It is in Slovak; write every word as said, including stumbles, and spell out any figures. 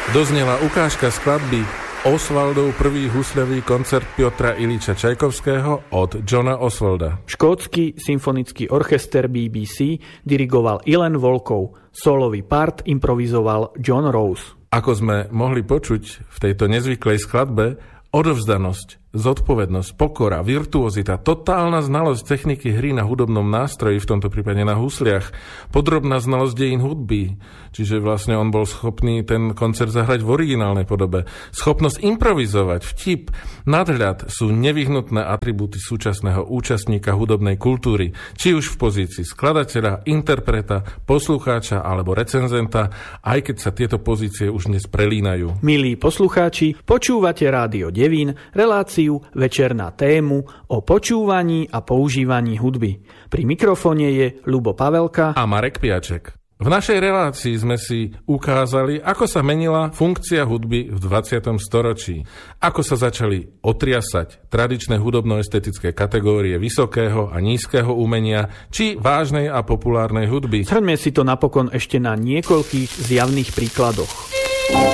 Doznela ukážka skladby Oswaldov prvý husľový koncert Piotra Ilíča Čajkovského od Johna Oswalda. Škótsky symfonický orchester bé bé cé dirigoval Ilan Volkov, solový part improvizoval John Rose. Ako sme mohli počuť v tejto nezvyklej skladbe, odovzdanosť, zodpovednosť, pokora, virtuozita, totálna znalosť techniky hry na hudobnom nástroji, v tomto prípade na husliach, podrobná znalosť dejín hudby, čiže vlastne on bol schopný ten koncert zahrať v originálnej podobe. Schopnosť improvizovať, vtip, nadhľad sú nevyhnutné atribúty súčasného účastníka hudobnej kultúry, či už v pozícii skladateľa, interpreta, poslucháča alebo recenzenta, aj keď sa tieto pozície už dnes prelínajú. Milí poslucháči, počúvate Rádio Devín, reláciu Večer na tému o počúvaní a používaní hudby. Pri mikrofóne je Ľubo Pavelka a Marek Piaček. V našej relácii sme si ukázali, ako sa menila funkcia hudby v dvadsiatom storočí. Ako sa začali otriasať tradičné hudobno-estetické kategórie vysokého a nízkeho umenia, či vážnej a populárnej hudby. Shrňme si to napokon ešte na niekoľkých zjavných príkladoch.